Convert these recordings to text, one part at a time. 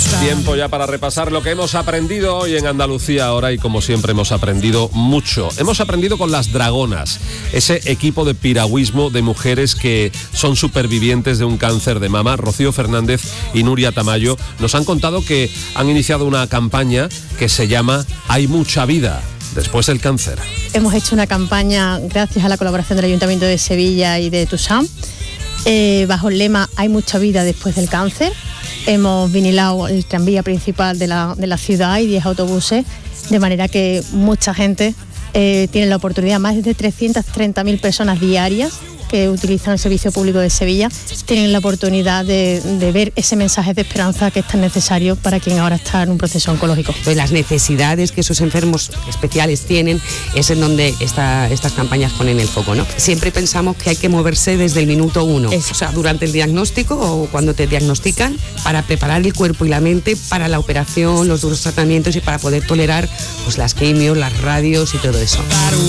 Tiempo ya para repasar lo que hemos aprendido hoy en Andalucía ahora, y como siempre hemos aprendido mucho. Hemos aprendido con las Dragonas, ese equipo de piragüismo de mujeres que son supervivientes de un cáncer de mama. Rocío Fernández y Nuria Tamayo nos han contado que han iniciado una campaña que se llama Hay mucha vida después del cáncer. Hemos hecho una campaña gracias a la colaboración del Ayuntamiento de Sevilla y de Tusam, bajo el lema Hay mucha vida después del cáncer. Hemos vinilado el tranvía principal de la ciudad y 10 autobuses, de manera que mucha gente tiene la oportunidad, más de 330.000 personas diarias que utilizan el servicio público de Sevilla, tienen la oportunidad de ver ese mensaje de esperanza que es tan necesario para quien ahora está en un proceso oncológico. Pues las necesidades que esos enfermos especiales tienen es en donde estas campañas ponen el foco, ¿no? Siempre pensamos que hay que moverse desde el minuto 1, o sea, durante el diagnóstico o cuando te diagnostican, para preparar el cuerpo y la mente para la operación, los duros tratamientos y para poder tolerar pues las quimios, las radios y todo eso.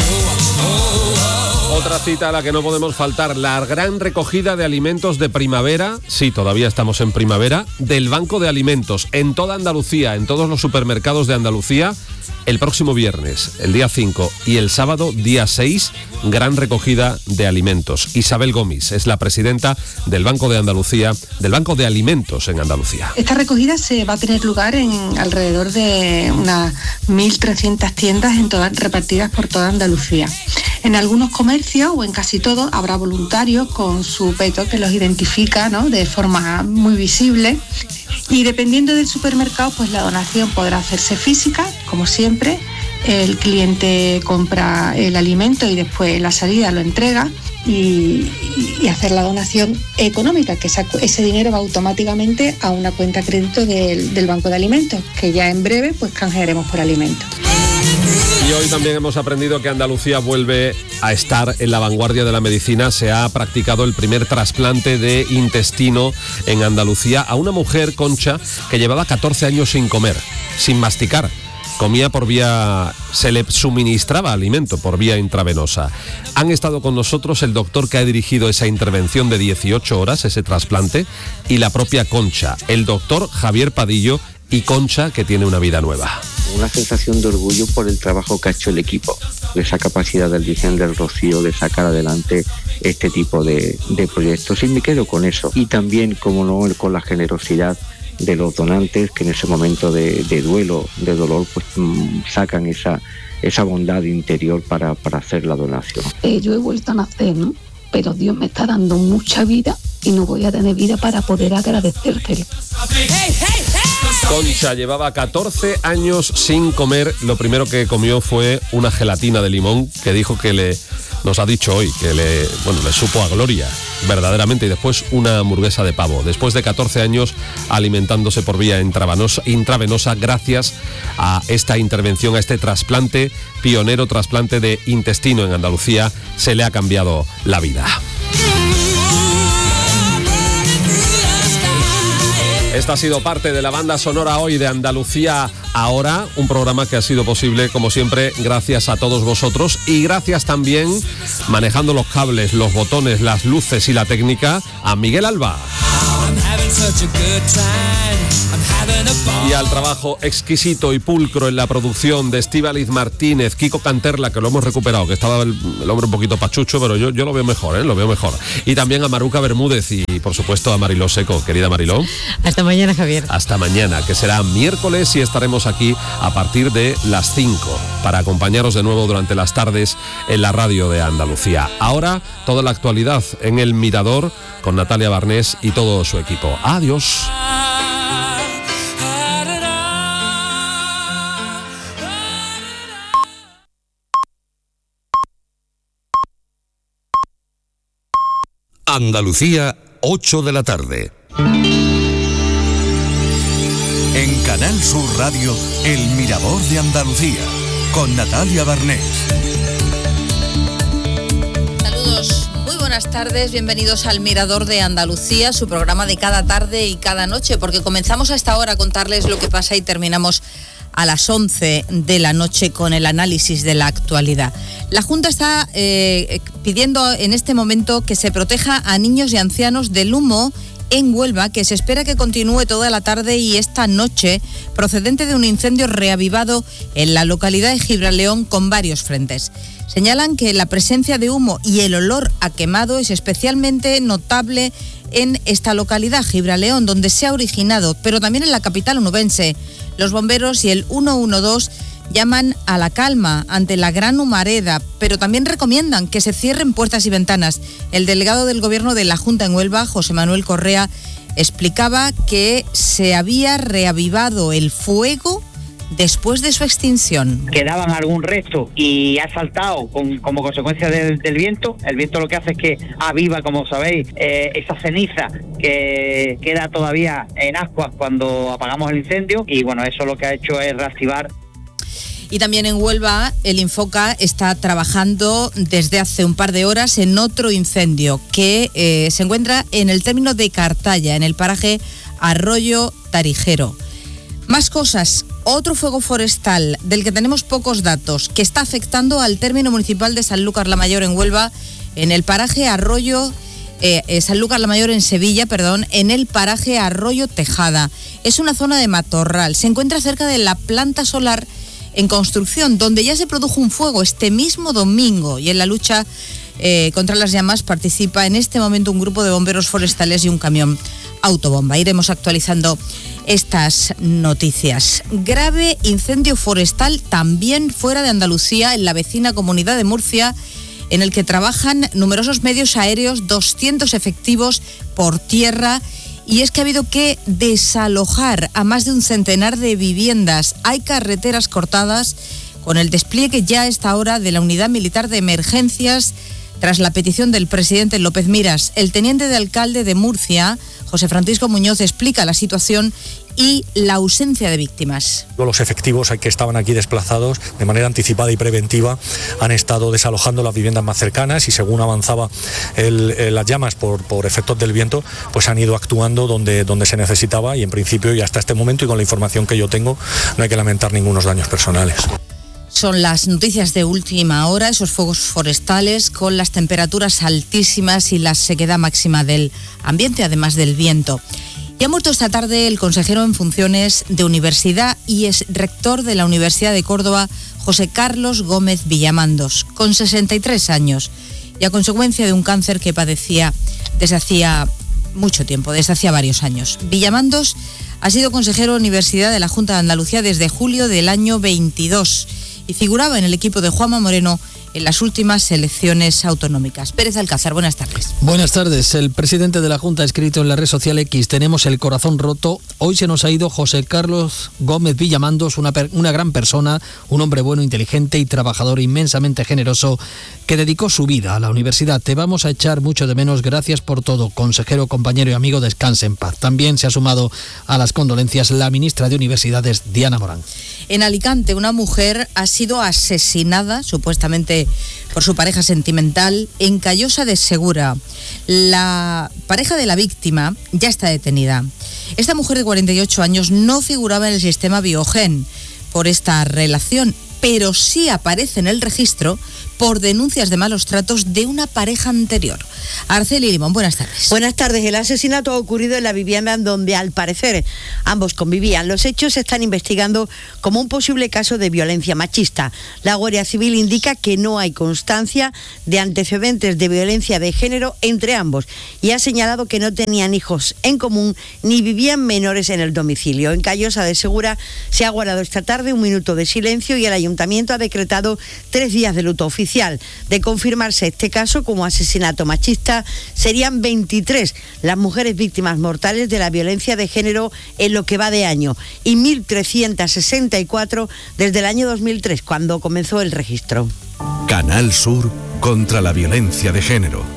Otra cita a la que no podemos faltar, la gran recogida de alimentos de primavera, sí, todavía estamos en primavera, del Banco de Alimentos en toda Andalucía, en todos los supermercados de Andalucía, el próximo viernes, el día 5, y el sábado, día 6, gran recogida de alimentos. Isabel Gómez es la presidenta del Banco de Andalucía, del Banco de Alimentos en Andalucía. Esta recogida se va a tener lugar en alrededor de unas 1.300 tiendas repartidas por toda Andalucía. En algunos comercios, o en casi todos, habrá voluntarios con su peto que los identifica, ¿no?, de forma muy visible. Y dependiendo del supermercado, pues la donación podrá hacerse física, como siempre. El cliente compra el alimento y después en la salida lo entrega, y hacer la donación económica, que ese dinero va automáticamente a una cuenta crédito del Banco de Alimentos, que ya en breve pues canjearemos por alimentos. Y hoy también hemos aprendido que Andalucía vuelve a estar en la vanguardia de la medicina. Se ha practicado el primer trasplante de intestino en Andalucía a una mujer, Concha, que llevaba 14 años sin comer, sin masticar. Comía se le suministraba alimento por vía intravenosa. Han estado con nosotros el doctor que ha dirigido esa intervención de 18 horas, ese trasplante, y la propia Concha, el doctor Javier Padillo, y Concha, que tiene una vida nueva. Una sensación de orgullo por el trabajo que ha hecho el equipo, esa capacidad del Virgen del Rocío de sacar adelante este tipo de proyectos, y me quedo con eso. Y también, como no, con la generosidad de los donantes, que en ese momento de duelo, de dolor, pues sacan esa bondad interior para hacer la donación. Yo he vuelto a nacer, ¿no? Pero Dios me está dando mucha vida y no voy a tener vida para poder agradecértelo. Concha llevaba 14 años sin comer. Lo primero que comió fue una gelatina de limón, que dijo que nos ha dicho hoy que le supo a gloria, verdaderamente, y después una hamburguesa de pavo. Después de 14 años alimentándose por vía intravenosa, gracias a esta intervención, a este trasplante, pionero trasplante de intestino en Andalucía, se le ha cambiado la vida. Esta ha sido parte de la banda sonora hoy de Andalucía Ahora, un programa que ha sido posible, como siempre, gracias a todos vosotros, y gracias también, manejando los cables, los botones, las luces y la técnica, a Miguel Alba. Y al trabajo exquisito y pulcro en la producción de Estíbaliz Martínez, Kiko Canterla, que lo hemos recuperado, que estaba el hombre un poquito pachucho, pero yo lo veo mejor, lo veo mejor. Y también a Maruca Bermúdez y, por supuesto, a Mariló Seco. Querida Mariló. Hasta mañana, Javier. Hasta mañana, que será miércoles, y estaremos aquí a partir de las 5 para acompañaros de nuevo durante las tardes en la radio de Andalucía. Ahora, toda la actualidad en El Mirador con Natalia Barnés y todo su equipo. Adiós. Andalucía, 8 de la tarde. En Canal Sur Radio, El Mirador de Andalucía, con Natalia Barnés. Saludos, muy buenas tardes, bienvenidos al Mirador de Andalucía, su programa de cada tarde y cada noche, porque comenzamos a esta hora a contarles lo que pasa y terminamos a las 11 de la noche con el análisis de la actualidad. La Junta está pidiendo en este momento que se proteja a niños y ancianos del humo en Huelva, que se espera que continúe toda la tarde y esta noche, procedente de un incendio reavivado en la localidad de Gibraleón con varios frentes. Señalan que la presencia de humo y el olor a quemado es especialmente notable en esta localidad, Gibraleón, donde se ha originado, pero también en la capital onubense. Los bomberos y el 112 llaman a la calma ante la gran humareda, pero también recomiendan que se cierren puertas y ventanas. El delegado del Gobierno de la Junta en Huelva, José Manuel Correa, explicaba que se había reavivado el fuego después de su extinción. Quedaban algún resto y ha saltado como consecuencia del viento. El viento lo que hace es que aviva, como sabéis, esa ceniza que queda todavía en ascuas cuando apagamos el incendio, y bueno, eso lo que ha hecho es reactivar. Y también en Huelva, el Infoca está trabajando desde hace un par de horas en otro incendio que se encuentra en el término de Cartaya, en el paraje Arroyo Tarijero. Más cosas. Otro fuego forestal del que tenemos pocos datos, que está afectando al término municipal de Sanlúcar la Mayor en Huelva, en el paraje Arroyo Sanlúcar la Mayor en Sevilla, en el paraje Arroyo Tejada. Es una zona de matorral. Se encuentra cerca de la planta solar en construcción, donde ya se produjo un fuego este mismo domingo, y en la lucha contra las llamas participa en este momento un grupo de bomberos forestales y un camión autobomba. Iremos actualizando estas noticias. Grave incendio forestal también fuera de Andalucía, en la vecina comunidad de Murcia, en el que trabajan numerosos medios aéreos, 200 efectivos por tierra. Y es que ha habido que desalojar a más de un centenar de viviendas. Hay carreteras cortadas con el despliegue ya a esta hora de la Unidad Militar de Emergencias tras la petición del presidente López Miras. El teniente de alcalde de Murcia, José Francisco Muñoz, explica la situación y la ausencia de víctimas. Los efectivos que estaban aquí desplazados de manera anticipada y preventiva han estado desalojando las viviendas más cercanas, y según avanzaba las llamas por efectos del viento, pues han ido actuando donde se necesitaba, y en principio, y hasta este momento y con la información que yo tengo, no hay que lamentar ningunos daños personales. Son las noticias de última hora, esos fuegos forestales con las temperaturas altísimas y la sequedad máxima del ambiente, además del viento. Y ha muerto esta tarde el consejero en funciones de Universidad y es rector de la Universidad de Córdoba, José Carlos Gómez Villamandos, con 63 años, y a consecuencia de un cáncer que padecía desde hacía mucho tiempo, desde hacía varios años. Villamandos ha sido consejero de Universidad de la Junta de Andalucía desde julio del año 22 y figuraba en el equipo de Juanma Moreno en las últimas elecciones autonómicas. Pérez Alcázar, buenas tardes. Buenas tardes. El presidente de la Junta ha escrito en la red social X: tenemos el corazón roto. Hoy se nos ha ido José Carlos Gómez Villamandos, una gran persona, un hombre bueno, inteligente y trabajador, inmensamente generoso, que dedicó su vida a la universidad. Te vamos a echar mucho de menos. Gracias por todo, consejero, compañero y amigo. Descanse en paz. También se ha sumado a las condolencias la ministra de Universidades, Diana Morán. En Alicante, una mujer ha sido asesinada, supuestamente por su pareja sentimental, en Callosa de Segura. La pareja de la víctima ya está detenida. Esta mujer de 48 años no figuraba en el sistema Biogen por esta relación, pero sí aparece en el registro por denuncias de malos tratos de una pareja anterior. Arceli Limón, buenas tardes. Buenas tardes. El asesinato ha ocurrido en la vivienda en donde, al parecer, ambos convivían. Los hechos se están investigando como un posible caso de violencia machista. La Guardia Civil indica que no hay constancia de antecedentes de violencia de género entre ambos y ha señalado que no tenían hijos en común ni vivían menores en el domicilio. En Callosa de Segura se ha guardado esta tarde un minuto de silencio y el Ayuntamiento ha decretado 3 días de luto oficial. De confirmarse este caso como asesinato machista, serían 23 las mujeres víctimas mortales de la violencia de género en lo que va de año y 1.364 desde el año 2003, cuando comenzó el registro. Canal Sur contra la violencia de género.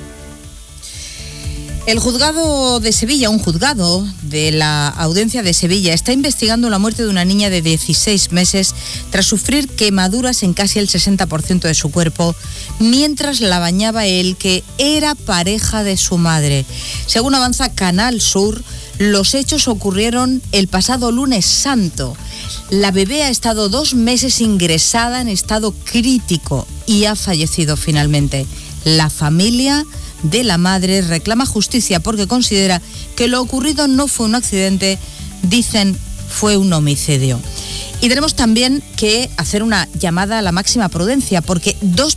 El juzgado de Sevilla, un juzgado de la Audiencia de Sevilla, está investigando la muerte de una niña de 16 meses tras sufrir quemaduras en casi el 60% de su cuerpo mientras la bañaba el que era pareja de su madre. Según avanza Canal Sur, los hechos ocurrieron el pasado lunes santo. La bebé ha estado 2 meses ingresada en estado crítico y ha fallecido finalmente. La familia de la madre reclama justicia porque considera que lo ocurrido no fue un accidente, dicen fue un homicidio. Y tenemos también que hacer una llamada a la máxima prudencia porque dos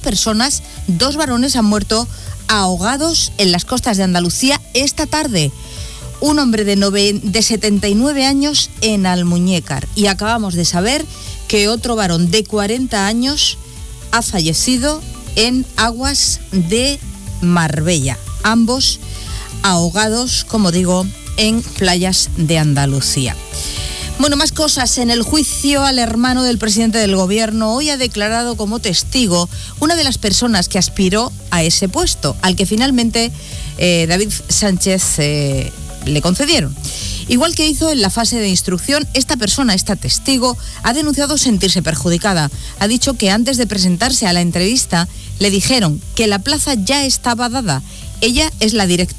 varones han muerto ahogados en las costas de Andalucía esta tarde. Un hombre de 79 años en Almuñécar. Y acabamos de saber que otro varón de 40 años ha fallecido en aguas de Marbella. Ambos ahogados, como digo, en playas de Andalucía. Bueno, más cosas. En el juicio al hermano del presidente del gobierno, hoy ha declarado como testigo una de las personas que aspiró a ese puesto, al que finalmente David Sánchez le concedieron. Igual que hizo en la fase de instrucción, esta testigo, ha denunciado sentirse perjudicada. Ha dicho que antes de presentarse a la entrevista le dijeron que la plaza ya estaba dada. Ella es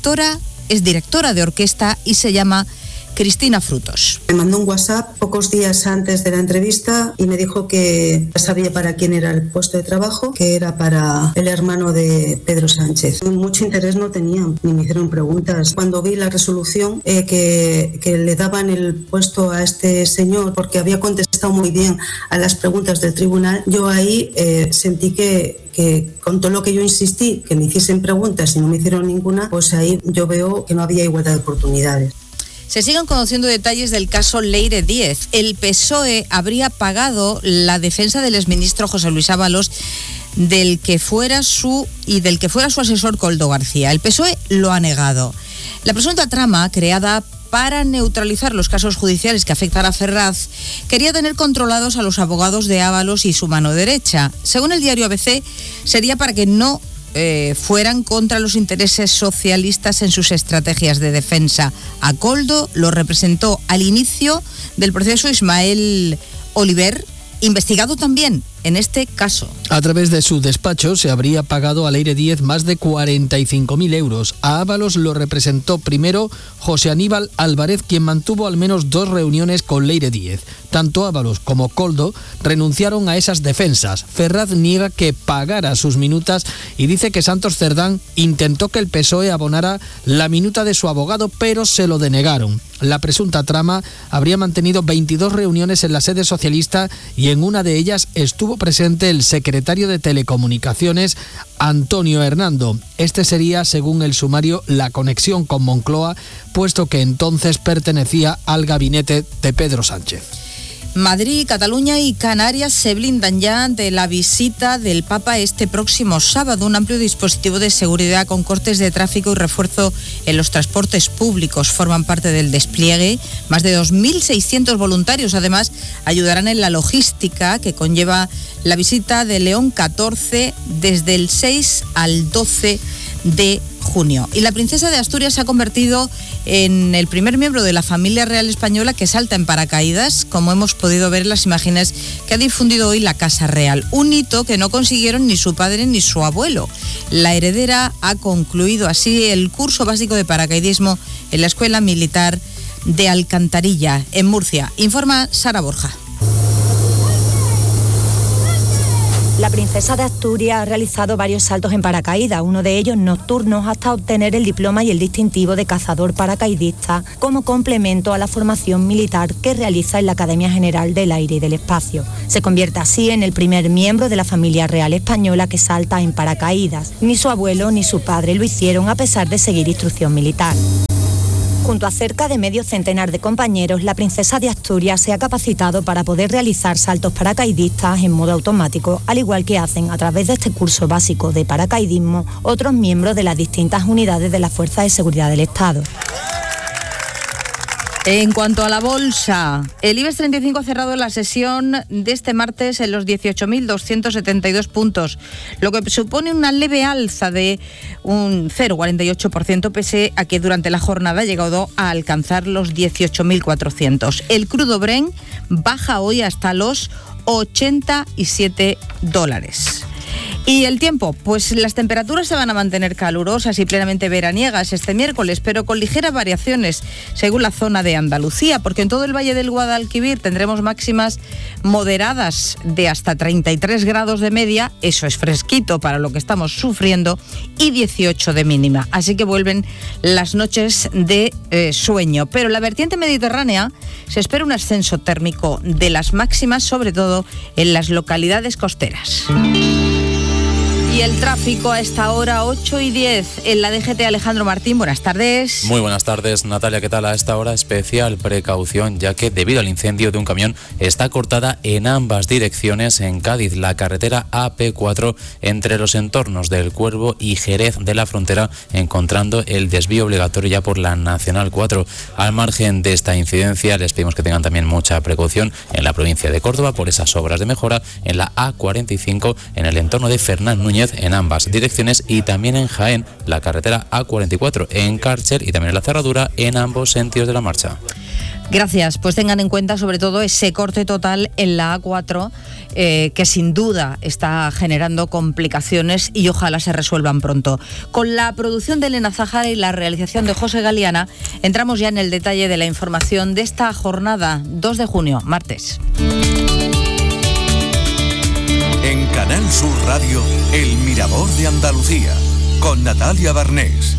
directora de orquesta y se llama Cristina Frutos. Me mandó un WhatsApp pocos días antes de la entrevista y me dijo que sabía para quién era el puesto de trabajo, que era para el hermano de Pedro Sánchez. Mucho interés no tenían, ni me hicieron preguntas. Cuando vi la resolución que le daban el puesto a este señor porque había contestado muy bien a las preguntas del tribunal, yo ahí sentí que con todo lo que yo insistí, que me hiciesen preguntas y no me hicieron ninguna, pues ahí yo veo que no había igualdad de oportunidades. Se siguen conociendo detalles del caso Leire Díez. El PSOE habría pagado la defensa del exministro José Luis Ábalos, del que fuera su asesor Koldo García. El PSOE lo ha negado. La presunta trama, creada para neutralizar los casos judiciales que afectan a Ferraz, quería tener controlados a los abogados de Ábalos y su mano derecha. Según el diario ABC, sería para que no fueran contra los intereses socialistas en sus estrategias de defensa. A Koldo lo representó al inicio del proceso Ismael Oliver, investigado también en este caso. A través de su despacho se habría pagado a Leire Díez más de 45.000 euros. A Ábalos lo representó primero José Aníbal Álvarez, quien mantuvo al menos 2 reuniones con Leire Díez. Tanto Ábalos como Koldo renunciaron a esas defensas. Ferraz niega que pagara sus minutas y dice que Santos Cerdán intentó que el PSOE abonara la minuta de su abogado, pero se lo denegaron. La presunta trama habría mantenido 22 reuniones en la sede socialista y en una de ellas estuvo presente el secretario de Telecomunicaciones, Antonio Hernando. Este sería, según el sumario, la conexión con Moncloa, puesto que entonces pertenecía al gabinete de Pedro Sánchez. Madrid, Cataluña y Canarias se blindan ya ante la visita del Papa este próximo sábado. Un amplio dispositivo de seguridad con cortes de tráfico y refuerzo en los transportes públicos forman parte del despliegue. Más de 2.600 voluntarios, además, ayudarán en la logística que conlleva la visita de León XIV desde el 6 al 12 de junio. Y la princesa de Asturias se ha convertido en el primer miembro de la familia real española que salta en paracaídas, como hemos podido ver en las imágenes que ha difundido hoy la Casa Real. Un hito que no consiguieron ni su padre ni su abuelo. La heredera ha concluido así el curso básico de paracaidismo en la Escuela Militar de Alcantarilla, en Murcia. Informa Sara Borja. La princesa de Asturias ha realizado varios saltos en paracaídas, uno de ellos nocturnos, hasta obtener el diploma y el distintivo de cazador paracaidista como complemento a la formación militar que realiza en la Academia General del Aire y del Espacio. Se convierte así en el primer miembro de la familia real española que salta en paracaídas. Ni su abuelo ni su padre lo hicieron a pesar de seguir instrucción militar. Junto a cerca de medio centenar de compañeros, la princesa de Asturias se ha capacitado para poder realizar saltos paracaidistas en modo automático, al igual que hacen a través de este curso básico de paracaidismo otros miembros de las distintas unidades de la Fuerza de Seguridad del Estado. En cuanto a la bolsa, el IBEX 35 ha cerrado la sesión de este martes en los 18.272 puntos, lo que supone una leve alza de un 0,48%, pese a que durante la jornada ha llegado a alcanzar los 18.400. El crudo Brent baja hoy hasta los $87. Y el tiempo, pues las temperaturas se van a mantener calurosas y plenamente veraniegas este miércoles, pero con ligeras variaciones según la zona de Andalucía, porque en todo el Valle del Guadalquivir tendremos máximas moderadas de hasta 33 grados de media, eso es fresquito para lo que estamos sufriendo, y 18 de mínima. Así que vuelven las noches de sueño. Pero en la vertiente mediterránea se espera un ascenso térmico de las máximas, sobre todo en las localidades costeras. Y el tráfico a esta hora, 8:10, en la DGT. Alejandro Martín, buenas tardes. Muy buenas tardes, Natalia, ¿qué tal? A esta hora especial precaución, ya que debido al incendio de un camión está cortada en ambas direcciones en Cádiz la carretera AP4 entre los entornos del Cuervo y Jerez de la Frontera, encontrando el desvío obligatorio ya por la Nacional 4. Al margen de esta incidencia, les pedimos que tengan también mucha precaución en la provincia de Córdoba por esas obras de mejora en la A45 en el entorno de Fernán Núñez en ambas direcciones, y también en Jaén la carretera A44 en Cárcher y también en la cerradura en ambos sentidos de la marcha. Gracias, pues tengan en cuenta sobre todo ese corte total en la A4 que sin duda está generando complicaciones y ojalá se resuelvan pronto. Con la producción de Elena Zahara y la realización de José Galiana, entramos ya en el detalle de la información de esta jornada, 2 de junio, martes. En Canal Sur Radio, El Mirador de Andalucía, con Natalia Barnés.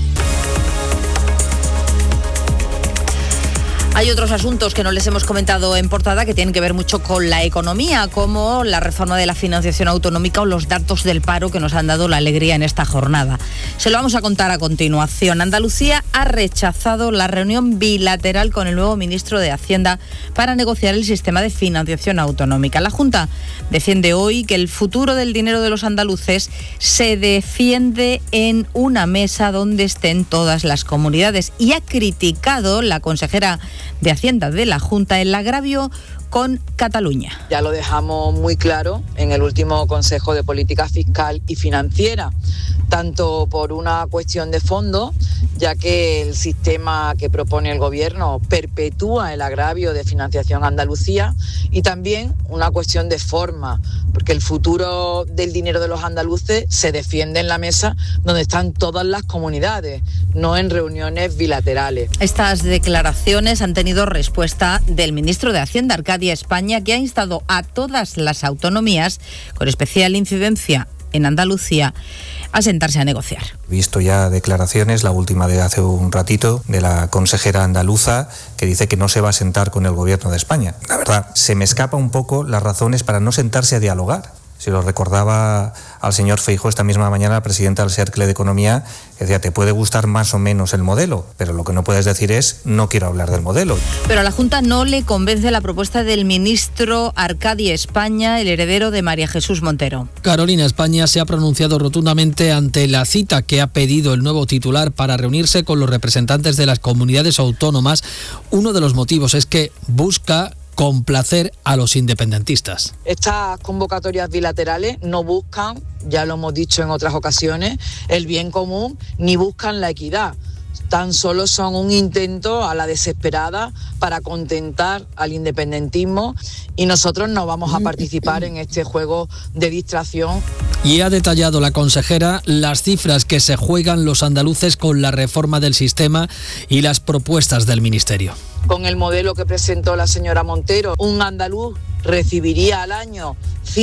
Hay otros asuntos que no les hemos comentado en portada que tienen que ver mucho con la economía, como la reforma de la financiación autonómica o los datos del paro que nos han dado la alegría en esta jornada. Se lo vamos a contar a continuación. Andalucía ha rechazado la reunión bilateral con el nuevo ministro de Hacienda para negociar el sistema de financiación autonómica. La Junta defiende hoy que el futuro del dinero de los andaluces se defiende en una mesa donde estén todas las comunidades, y ha criticado la consejera de Hacienda de la Junta el agravio con Cataluña. Ya lo dejamos muy claro en el último Consejo de Política Fiscal y Financiera, tanto por una cuestión de fondo, ya que el sistema que propone el Gobierno perpetúa el agravio de financiación a Andalucía, y también una cuestión de forma, porque el futuro del dinero de los andaluces se defiende en la mesa donde están todas las comunidades, no en reuniones bilaterales. Estas declaraciones han tenido respuesta del ministro de Hacienda, Arcadia España, que ha instado a todas las autonomías, con especial incidencia en Andalucía, a sentarse a negociar. Visto ya declaraciones, la última de hace un ratito, de la consejera andaluza, que dice que no se va a sentar con el Gobierno de España. La verdad, se me escapa un poco las razones para no sentarse a dialogar. Si lo recordaba al señor Feijóo esta misma mañana, la presidenta del Cercle de Economía, que decía, te puede gustar más o menos el modelo, pero lo que no puedes decir es, no quiero hablar del modelo. Pero a la Junta no le convence la propuesta del ministro Arcadia España, el heredero de María Jesús Montero. Carolina España se ha pronunciado rotundamente ante la cita que ha pedido el nuevo titular para reunirse con los representantes de las comunidades autónomas. Uno de los motivos es que busca complacer a los independentistas. Estas convocatorias bilaterales no buscan, ya lo hemos dicho en otras ocasiones, el bien común, ni buscan la equidad. Tan solo son un intento a la desesperada para contentar al independentismo, y nosotros no vamos a participar en este juego de distracción. Y ha detallado la consejera las cifras que se juegan los andaluces con la reforma del sistema y las propuestas del ministerio. Con el modelo que presentó la señora Montero, un andaluz recibiría al año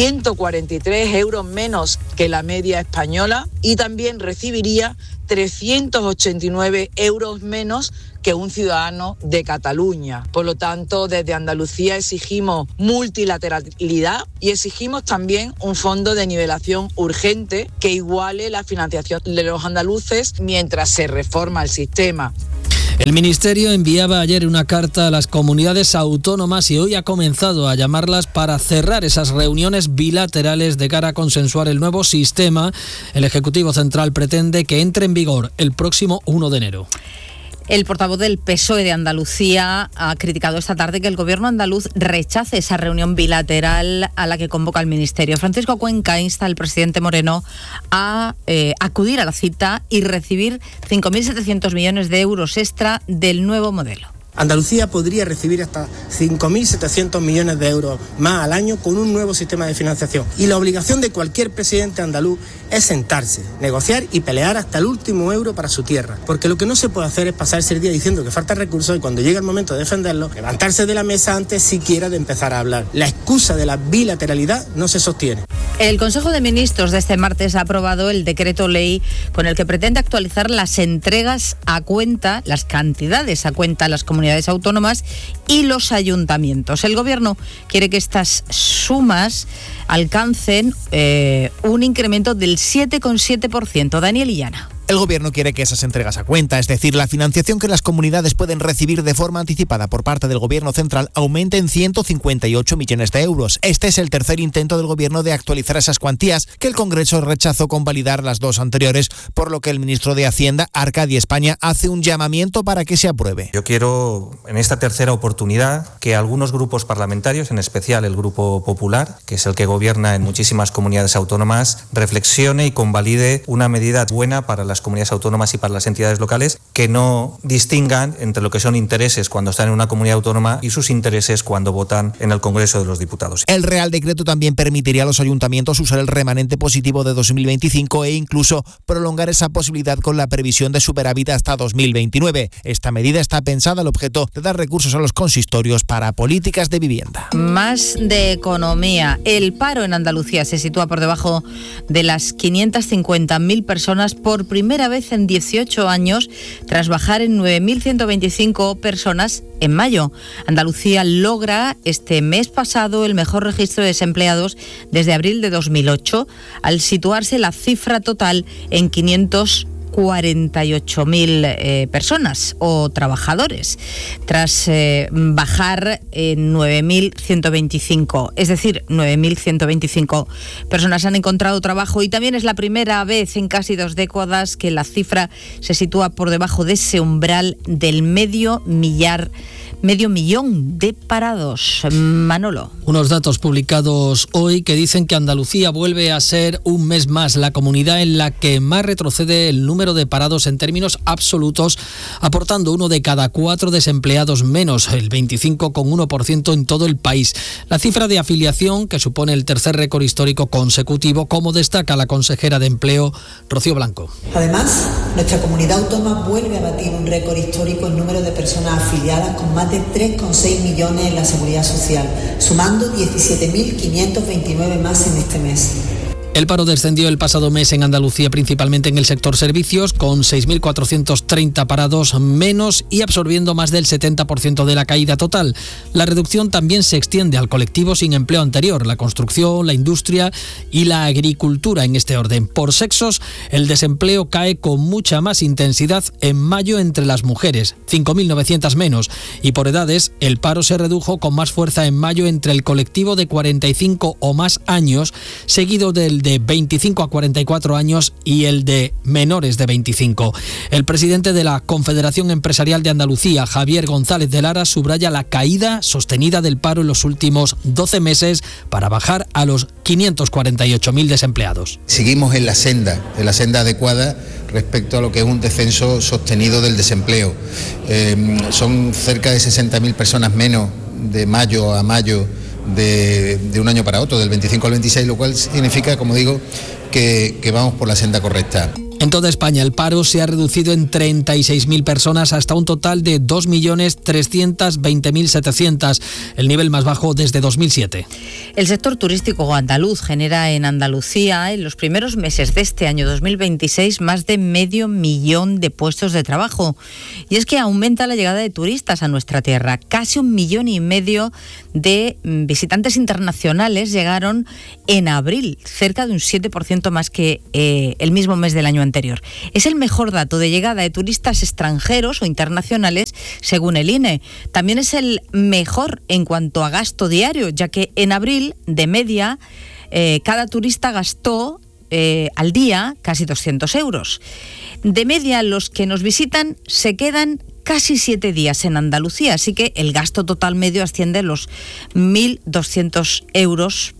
143 euros menos que la media española, y también recibiría 389 euros menos que un ciudadano de Cataluña. Por lo tanto, desde Andalucía exigimos multilateralidad y exigimos también un fondo de nivelación urgente que iguale la financiación de los andaluces mientras se reforma el sistema. El Ministerio enviaba ayer una carta a las comunidades autónomas y hoy ha comenzado a llamarlas para cerrar esas reuniones bilaterales de cara a consensuar el nuevo sistema. El Ejecutivo Central pretende que entre en vigor el próximo 1 de enero. El portavoz del PSOE de Andalucía ha criticado esta tarde que el gobierno andaluz rechace esa reunión bilateral a la que convoca el Ministerio. Francisco Cuenca insta al presidente Moreno a acudir a la cita y recibir 5.700 millones de euros extra del nuevo modelo. Andalucía podría recibir hasta 5.700 millones de euros más al año con un nuevo sistema de financiación. Y la obligación de cualquier presidente andaluz es sentarse, negociar y pelear hasta el último euro para su tierra. Porque lo que no se puede hacer es pasarse el día diciendo que faltan recursos y cuando llega el momento de defenderlos, levantarse de la mesa antes siquiera de empezar a hablar. La excusa de la bilateralidad no se sostiene. El Consejo de Ministros de este martes ha aprobado el decreto ley con el que pretende actualizar las entregas a cuenta, las cantidades a cuenta a las comunidades autónomas y los ayuntamientos. El Gobierno quiere que estas sumas alcancen un incremento del 7,7%. Daniel Illana. El Gobierno quiere que esas entregas a cuenta, es decir, la financiación que las comunidades pueden recibir de forma anticipada por parte del Gobierno central, aumente en 158 millones de euros. Este es el tercer intento del Gobierno de actualizar esas cuantías, que el Congreso rechazó convalidar las dos anteriores, por lo que el ministro de Hacienda, Arcadi España, hace un llamamiento para que se apruebe. Yo quiero, en esta tercera oportunidad, que algunos grupos parlamentarios, en especial el Grupo Popular, que es el que gobierna en muchísimas comunidades autónomas, reflexione y convalide una medida buena para las comunidades autónomas y para las entidades locales, que no distingan entre lo que son intereses cuando están en una comunidad autónoma y sus intereses cuando votan en el Congreso de los Diputados. El Real Decreto también permitiría a los ayuntamientos usar el remanente positivo de 2025 e incluso prolongar esa posibilidad con la previsión de superávit hasta 2029. Esta medida está pensada al objeto de dar recursos a los consistorios para políticas de vivienda. Más de economía. El paro en Andalucía se sitúa por debajo de las 550.000 personas por primera vez en 18 años, tras bajar en 9.125 personas en mayo. Andalucía logra este mes pasado el mejor registro de desempleados desde abril de 2008, al situarse la cifra total en 548.000 personas o trabajadores, tras bajar en 9.125, es decir, 9.125 personas han encontrado trabajo, y también es la primera vez en casi 2 décadas que la cifra se sitúa por debajo de ese umbral del medio millón de parados. Manolo. Unos datos publicados hoy que dicen que Andalucía vuelve a ser un mes más la comunidad en la que más retrocede el número de parados en términos absolutos, aportando 1 de cada 4 desempleados menos, el 25,1% en todo el país. La cifra de afiliación, que supone el tercer récord histórico consecutivo, como destaca la consejera de Empleo, Rocío Blanco. Además, nuestra comunidad autónoma vuelve a batir un récord histórico en número de personas afiliadas, con más de 3,6 millones en la Seguridad Social, sumando 17.529 más en este mes. El paro descendió el pasado mes en Andalucía, principalmente en el sector servicios, con 6.430 parados menos y absorbiendo más del 70% de la caída total. La reducción también se extiende al colectivo sin empleo anterior, la construcción, la industria y la agricultura en este orden. Por sexos, el desempleo cae con mucha más intensidad en mayo entre las mujeres, 5.900 menos, y por edades, el paro se redujo con más fuerza en mayo entre el colectivo de 45 o más años, seguido del de 25 a 44 años y el de menores de 25. El presidente de la Confederación Empresarial de Andalucía, Javier González de Lara, subraya la caída sostenida del paro en los últimos 12 meses para bajar a los 548.000 desempleados. Seguimos en la senda adecuada respecto a lo que es un descenso sostenido del desempleo. Son cerca de 60.000 personas menos de mayo a mayo de un año para otro, del 25 al 26, lo cual significa, como digo, que vamos por la senda correcta. En toda España el paro se ha reducido en 36.000 personas hasta un total de 2.320.700, el nivel más bajo desde 2007. El sector turístico andaluz genera en Andalucía en los primeros meses de este año 2026 más de 500.000 de puestos de trabajo. Y es que aumenta la llegada de turistas a nuestra tierra. Casi 1,5 millones de visitantes internacionales llegaron en abril, cerca de un 7% más que el mismo mes del año anterior. Es el mejor dato de llegada de turistas extranjeros o internacionales según el INE. También es el mejor en cuanto a gasto diario, ya que en abril, de media, cada turista gastó al día casi 200 euros. De media, los que nos visitan se quedan casi 7 días en Andalucía, así que el gasto total medio asciende a los 1.200 euros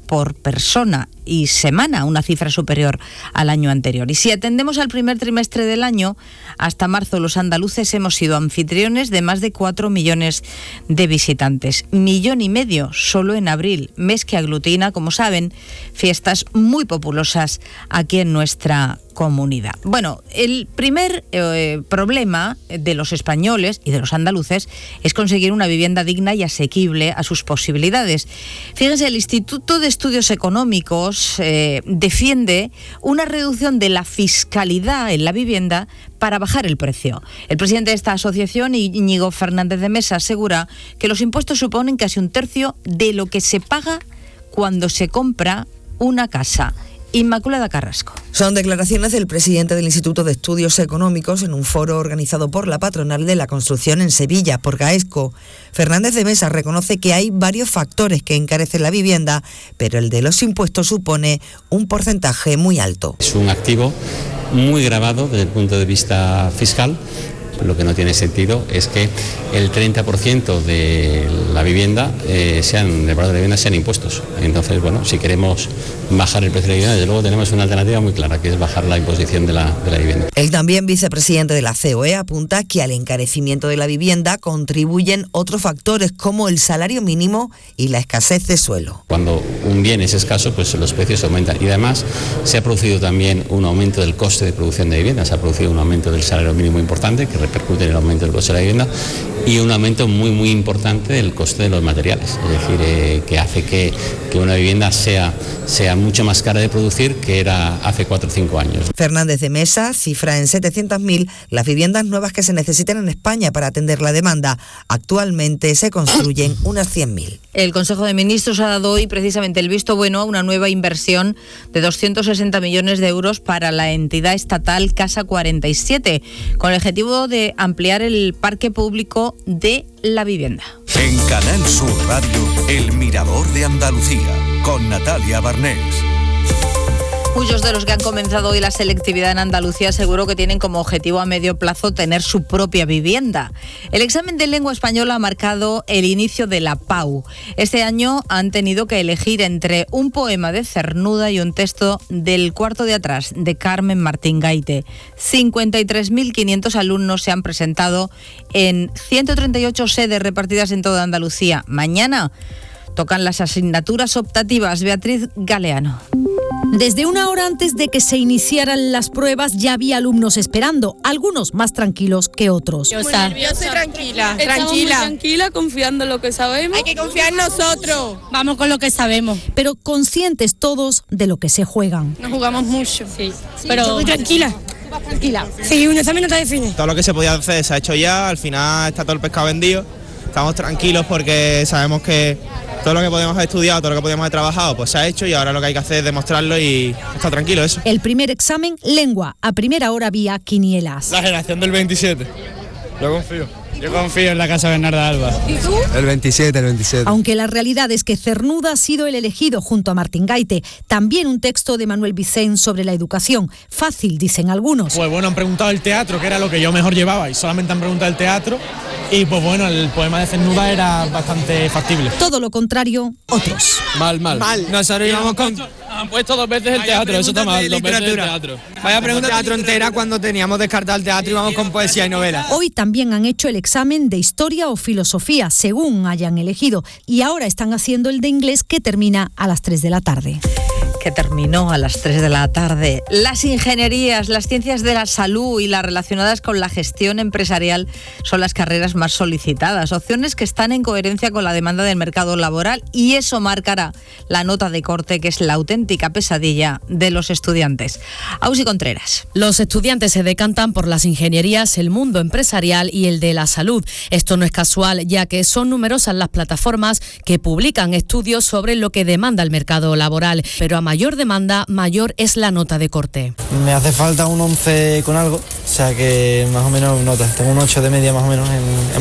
por persona y semana, una cifra superior al año anterior. Y si atendemos al primer trimestre del año, hasta marzo los andaluces hemos sido anfitriones de más de 4 millones de visitantes. 1,5 millones solo en abril, mes que aglutina, como saben, fiestas muy populosas aquí en nuestra comunidad. Bueno, el primer problema de los españoles y de los andaluces es conseguir una vivienda digna y asequible a sus posibilidades. Fíjense, el Instituto de Estudios Económicos defiende una reducción de la fiscalidad en la vivienda para bajar el precio. El presidente de esta asociación, Íñigo Fernández de Mesa, asegura que los impuestos suponen casi 1/3 de lo que se paga cuando se compra una casa. Inmaculada Carrasco. Son declaraciones del presidente del Instituto de Estudios Económicos en un foro organizado por la patronal de la construcción en Sevilla, por Gaesco. Fernández de Mesa reconoce que hay varios factores que encarecen la vivienda, pero el de los impuestos supone un porcentaje muy alto. Es un activo muy gravado desde el punto de vista fiscal. Lo que no tiene sentido es que el 30% de la vivienda, del valor de la vivienda, sean impuestos. Entonces, bueno, si queremos bajar el precio de la vivienda, desde luego tenemos una alternativa muy clara, que es bajar la imposición de la vivienda. El también vicepresidente de la COE apunta que al encarecimiento de la vivienda contribuyen otros factores como el salario mínimo y la escasez de suelo. Cuando un bien es escaso, pues los precios aumentan. Y además se ha producido también un aumento del coste de producción de vivienda, se ha producido un aumento del salario mínimo importante, que repercute en el aumento del coste de la vivienda, y un aumento muy muy importante del coste de los materiales, es decir, que hace que una vivienda sea mucho más cara de producir que era hace 4 o 5 años. Fernández de Mesa cifra en 700.000 las viviendas nuevas que se necesitan en España para atender la demanda. Actualmente se construyen unas 100.000. El Consejo de Ministros ha dado hoy precisamente el visto bueno a una nueva inversión de 260 millones de euros para la entidad estatal Casa 47, con el objetivo de ampliar el parque público de la vivienda. En Canal Sur Radio, El Mirador de Andalucía, con Natalia Barnés. Muchos de los que han comenzado hoy la selectividad en Andalucía seguro que tienen como objetivo a medio plazo tener su propia vivienda. El examen de lengua española ha marcado el inicio de la PAU. Este año han tenido que elegir entre un poema de Cernuda y un texto del Cuarto de Atrás, de Carmen Martín Gaite. 53.500 alumnos se han presentado en 138 sedes repartidas en toda Andalucía. Mañana tocan las asignaturas optativas. Beatriz Galeano. Desde una hora antes de que se iniciaran las pruebas ya había alumnos esperando, algunos más tranquilos que otros. Yo estoy tranquila, tranquila, confiando en lo que sabemos. Hay que confiar en nosotros. Vamos con lo que sabemos. Pero conscientes todos de lo que se juegan. Nos jugamos mucho, sí. Pero estoy tranquila. Tranquila. Sí, un examen no te define. Todo lo que se podía hacer se ha hecho ya, al final está todo el pescado vendido. Estamos tranquilos porque sabemos que todo lo que podemos haber estudiado, todo lo que podíamos haber trabajado, pues se ha hecho y ahora lo que hay que hacer es demostrarlo y está tranquilo eso. El primer examen, lengua, a primera hora vía quinielas. La generación del 27, yo confío. Yo confío en la Casa Bernarda Alba. ¿Y tú? El 27. Aunque la realidad es que Cernuda ha sido el elegido junto a Martín Gaite. También un texto de Manuel Vicent sobre la educación. Fácil, dicen algunos. Pues bueno, han preguntado el teatro, que era lo que yo mejor llevaba, y solamente han preguntado el teatro. Y pues bueno, el poema de Cernuda era bastante factible. Todo lo contrario, otros. Mal. Nosotros íbamos con... Han puesto 2 veces el teatro, eso está mal, 2 veces el teatro. Vaya pregunta teatro entera cuando teníamos descartado el teatro y íbamos con poesía y novela. Hoy también han hecho el examen de historia o filosofía, según hayan elegido. Y ahora están haciendo el de inglés, que termina a las 3 de la tarde. Que terminó a las 3 de la tarde. Las ingenierías, las ciencias de la salud y las relacionadas con la gestión empresarial son las carreras más solicitadas, opciones que están en coherencia con la demanda del mercado laboral, y eso marcará la nota de corte, que es la auténtica pesadilla de los estudiantes. Ausi Contreras. Los estudiantes se decantan por las ingenierías, el mundo empresarial y el de la salud. Esto no es casual, ya que son numerosas las plataformas que publican estudios sobre lo que demanda el mercado laboral, pero a mayor demanda, mayor es la nota de corte. Me hace falta un 11 con algo, o sea que más o menos nota. Tengo un 8 de media más o menos en